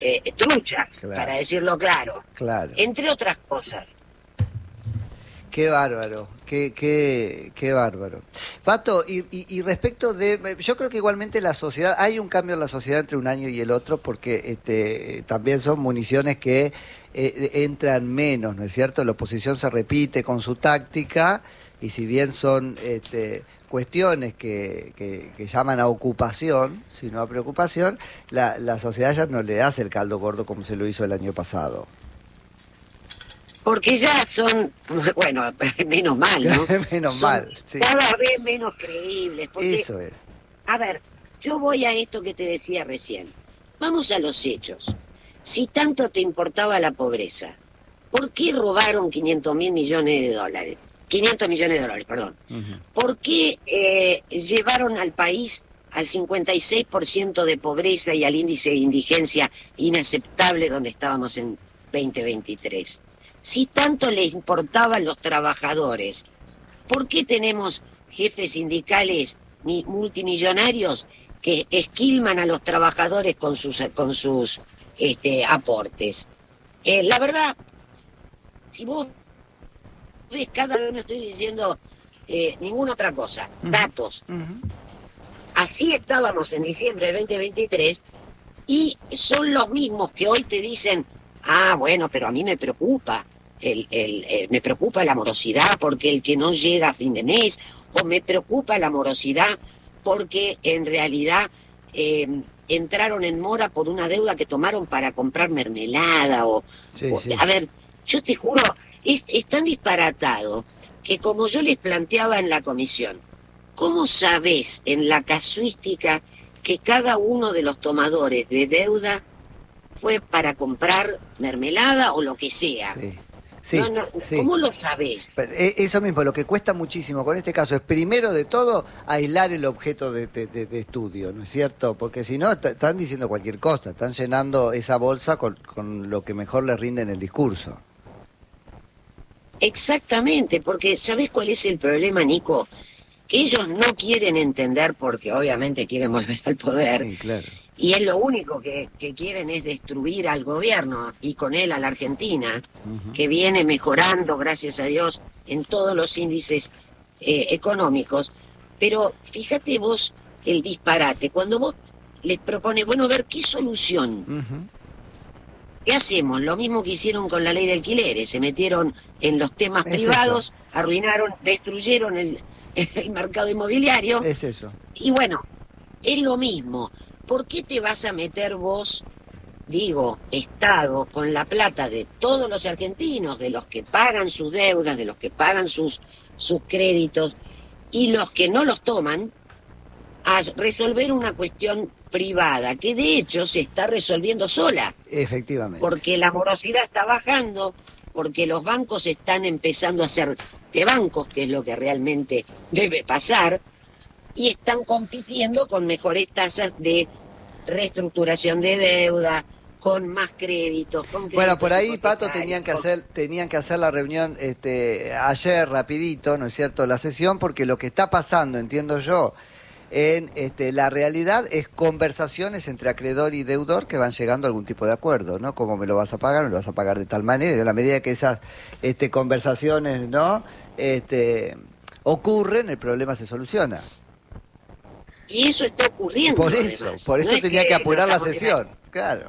truchas, Claro. para decirlo claro. Claro. Entre otras cosas. Qué bárbaro, qué bárbaro. Pato, y respecto de, yo creo que igualmente la sociedad, hay un cambio en la sociedad entre un año y el otro, porque también son municiones que entran menos, ¿no es cierto? La oposición se repite con su táctica, y si bien son cuestiones que llaman a ocupación, sino a preocupación, la sociedad ya no le hace el caldo gordo como se lo hizo el año pasado. Porque ya son, bueno, menos mal, ¿no? Menos Son mal, sí. cada vez menos creíbles. Porque, Eso es. a ver, yo voy a esto que te decía recién. Vamos a los hechos. Si tanto te importaba la pobreza, ¿por qué robaron 500 mil millones de dólares? 500 millones de dólares, perdón. Uh-huh. ¿Por qué llevaron al país al 56% de pobreza y al índice de indigencia inaceptable donde estábamos en 2023? Si tanto les importaban los trabajadores, ¿por qué tenemos jefes sindicales multimillonarios que esquilman a los trabajadores con sus aportes? La verdad, si vos ves, cada vez no estoy diciendo ninguna otra cosa, datos. Uh-huh. Así estábamos en diciembre del 2023 y son los mismos que hoy te dicen, bueno, pero a mí me preocupa, me preocupa la morosidad porque el que no llega a fin de mes, o me preocupa la morosidad porque en realidad entraron en mora por una deuda que tomaron para comprar mermelada Sí. A ver, yo te juro, es tan disparatado que como yo les planteaba en la comisión, ¿cómo sabés en la casuística que cada uno de los tomadores de deuda fue para comprar mermelada o lo que sea? Sí. Sí, sí. ¿Cómo lo sabés? Pero eso mismo, lo que cuesta muchísimo con este caso es, primero de todo, aislar el objeto de estudio, ¿no es cierto? Porque si no, están diciendo cualquier cosa, están llenando esa bolsa con lo que mejor les rinde en el discurso. Exactamente, porque ¿sabés cuál es el problema, Nico? Que ellos no quieren entender porque obviamente quieren volver al poder. Sí, claro. Y es lo único que quieren es destruir al gobierno y con él a la Argentina, Uh-huh. que viene mejorando, gracias a Dios, en todos los índices económicos. Pero fíjate vos el disparate. Cuando vos les propones, bueno, a ver, ¿qué solución? Uh-huh. ¿Qué hacemos? Lo mismo que hicieron con la ley de alquileres. Se metieron en los temas Es privados, arruinaron, destruyeron el mercado inmobiliario. Es eso. Y bueno, es lo mismo. ¿Por qué te vas a meter vos, digo, Estado, con la plata de todos los argentinos, de los que pagan sus deudas, de los que pagan sus créditos, y los que no los toman, a resolver una cuestión privada, que de hecho se está resolviendo sola? Efectivamente. Porque la morosidad está bajando, porque los bancos están empezando a ser de bancos, que es lo que realmente debe pasar, y están compitiendo con mejores tasas de reestructuración de deuda, con más créditos, con créditos. Bueno, por ahí, Pato, hipotecarios, tenían que hacer la reunión ayer rapidito, ¿no es cierto?, la sesión, porque lo que está pasando, entiendo yo, en la realidad es conversaciones entre acreedor y deudor que van llegando a algún tipo de acuerdo, ¿no? ¿Cómo me lo vas a pagar? ¿Me lo vas a pagar de tal manera? Y a la medida que esas conversaciones, ¿no?, ocurren, el problema se soluciona. Y eso está ocurriendo. Por eso además. no tenía que apurar la sesión, claro.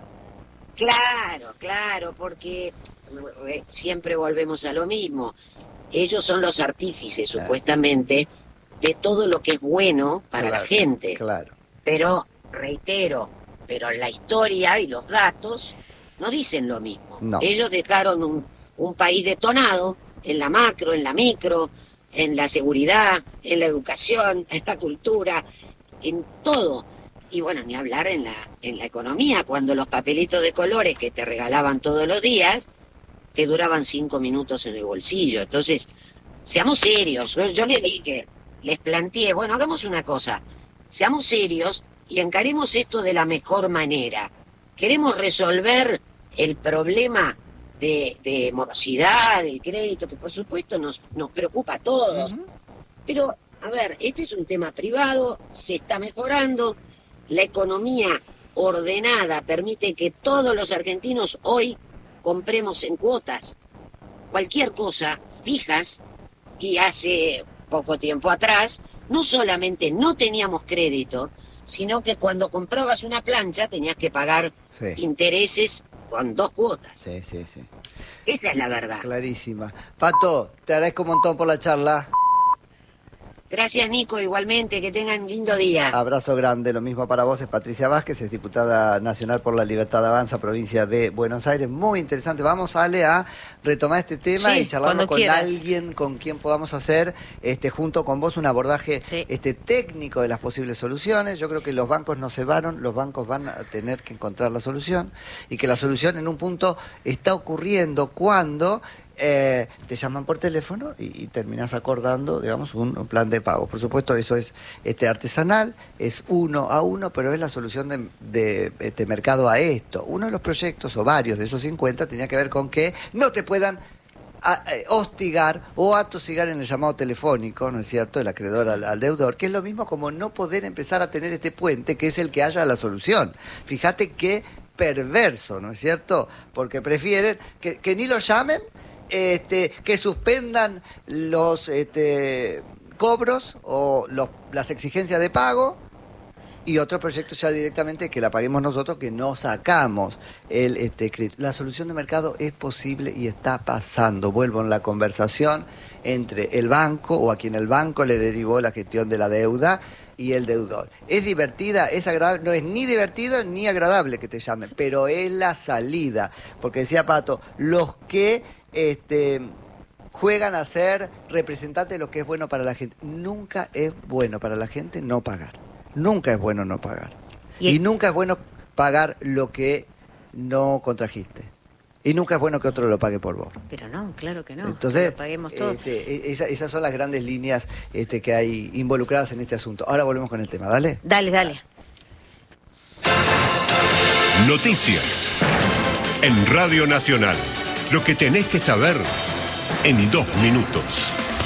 Claro, porque siempre volvemos a lo mismo. Ellos son los artífices, Claro. supuestamente, de todo lo que es bueno para la gente. Claro. Pero, reitero, la historia y los datos no dicen lo mismo. No. Ellos dejaron un país detonado en la macro, en la micro, en la seguridad, en la educación, en la cultura, en todo. Y bueno, ni hablar en la economía, cuando los papelitos de colores que te regalaban todos los días te duraban 5 minutos en el bolsillo. Entonces, seamos serios. Yo les dije, les planteé, bueno, hagamos una cosa, seamos serios y encaremos esto de la mejor manera. Queremos resolver el problema de morosidad, del crédito, que por supuesto nos preocupa a todos. Uh-huh. Pero, a ver, este es un tema privado, se está mejorando, la economía ordenada permite que todos los argentinos hoy compremos en cuotas. Cualquier cosa fijas, y hace poco tiempo atrás, no solamente no teníamos crédito, sino que cuando comprabas una plancha tenías que pagar intereses con 2 cuotas. Sí. Esa es la verdad. Clarísima. Pato, te agradezco un montón por la charla. Gracias, Nico, igualmente, que tengan lindo día. Abrazo grande, lo mismo para vos. Es Patricia Vázquez, es diputada nacional por la Libertad Avanza, provincia de Buenos Aires. Muy interesante. Vamos, Ale, a retomar este tema y charlarlo con alguien con quien podamos hacer, junto con vos, un abordaje técnico de las posibles soluciones. Yo creo que los bancos no se van, los bancos van a tener que encontrar la solución, y que la solución en un punto está ocurriendo cuando te llaman por teléfono y terminás acordando, digamos, un plan de pago. Por supuesto, eso es artesanal, es 1 a 1, pero es la solución de mercado a esto. Uno de los proyectos, o varios de esos 50, tenía que ver con que no te puedan hostigar o atosigar en el llamado telefónico, ¿no es cierto?, el acreedor al deudor, que es lo mismo como no poder empezar a tener este puente, que es el que haya la solución. Fíjate qué perverso, ¿no es cierto?, porque prefieren que ni lo llamen, que suspendan los cobros o las exigencias de pago, y otro proyecto ya directamente que la paguemos nosotros, que no sacamos el crédito. La solución de mercado es posible y está pasando. Vuelvo en la conversación entre el banco, o a quien el banco le derivó la gestión de la deuda, y el deudor. ¿Es divertida? ¿Es agradable? No es ni divertido ni agradable que te llamen, pero es la salida. Porque decía Pato, los que juegan a ser representantes de lo que es bueno para la gente. Nunca es bueno para la gente no pagar. Nunca es bueno no pagar. Y nunca es bueno pagar lo que no contrajiste. Y nunca es bueno que otro lo pague por vos. Pero no, claro que no. Entonces, lo paguemos todos. Esas son las grandes líneas que hay involucradas en este asunto. Ahora volvemos con el tema, ¿dale? Dale. Noticias en Radio Nacional. Lo que tenés que saber en 2 minutos.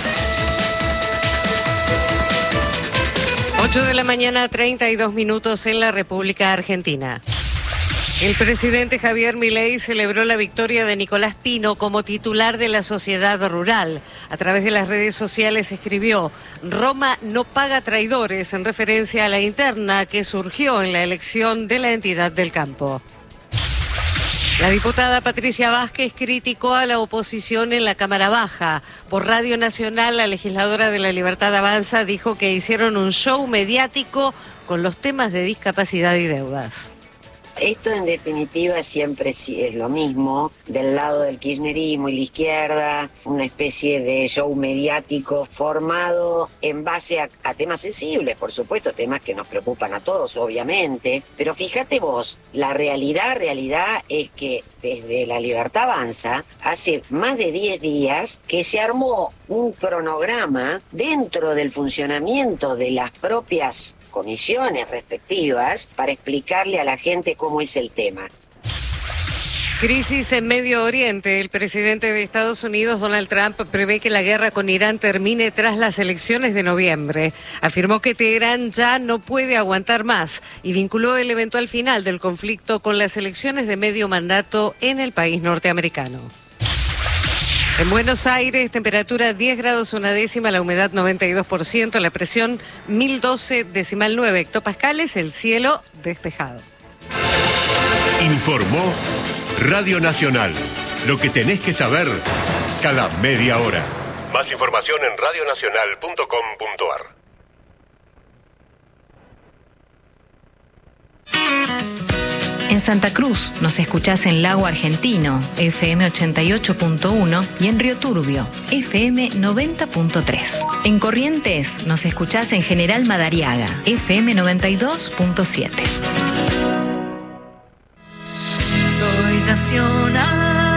8 de la mañana, 32 minutos en la República Argentina. El presidente Javier Milei celebró la victoria de Nicolás Pino como titular de la Sociedad Rural. A través de las redes sociales escribió: Roma no paga traidores, en referencia a la interna que surgió en la elección de la entidad del campo. La diputada Patricia Vázquez criticó a la oposición en la Cámara Baja. Por Radio Nacional, la legisladora de la Libertad Avanza dijo que hicieron un show mediático con los temas de discapacidad y deudas. Esto en definitiva siempre es lo mismo, del lado del kirchnerismo y la izquierda, una especie de show mediático formado en base a temas sensibles, por supuesto, temas que nos preocupan a todos, obviamente, pero fíjate vos, la realidad es que desde la Libertad Avanza, hace más de 10 días que se armó un cronograma dentro del funcionamiento de las propias comisiones respectivas para explicarle a la gente cómo es el tema. Crisis en Medio Oriente. El presidente de Estados Unidos, Donald Trump, prevé que la guerra con Irán termine tras las elecciones de noviembre. Afirmó que Teherán ya no puede aguantar más y vinculó el eventual final del conflicto con las elecciones de medio mandato en el país norteamericano. En Buenos Aires, temperatura 10 grados 1/10, la humedad 92%, la presión 1012,9 hectopascales, el cielo despejado. Informó Radio Nacional. Lo que tenés que saber cada media hora. Más información en radionacional.com.ar. En Santa Cruz nos escuchás en Lago Argentino, FM 88.1, y en Río Turbio, FM 90.3. En Corrientes nos escuchás en General Madariaga, FM 92.7. Soy nacional.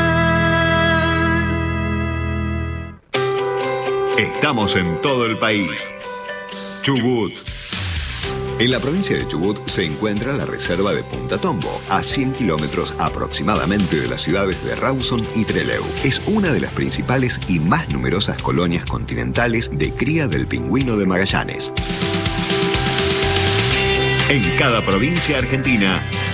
Estamos en todo el país. Chubut. En la provincia de Chubut se encuentra la reserva de Punta Tombo, a 100 kilómetros aproximadamente de las ciudades de Rawson y Trelew. Es una de las principales y más numerosas colonias continentales de cría del pingüino de Magallanes. En cada provincia argentina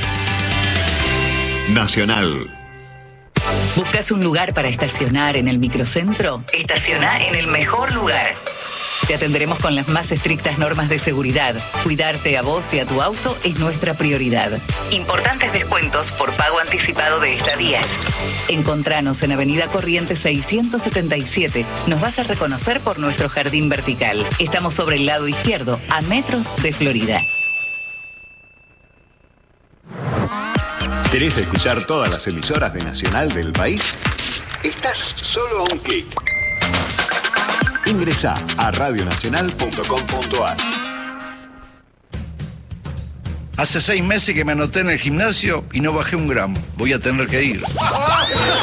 Nacional. ¿Buscas un lugar para estacionar en el microcentro? Estaciona en el mejor lugar. Te atenderemos con las más estrictas normas de seguridad. Cuidarte a vos y a tu auto es nuestra prioridad. Importantes descuentos por pago anticipado de estadías. Encontranos en Avenida Corrientes 677. Nos vas a reconocer por nuestro jardín vertical. Estamos sobre el lado izquierdo, a metros de Florida. ¿Querés escuchar todas las emisoras de Nacional del país? Estás solo a un clic. Ingresá a radionacional.com.ar. Hace 6 meses que me anoté en el gimnasio y no bajé un gramo. Voy a tener que ir.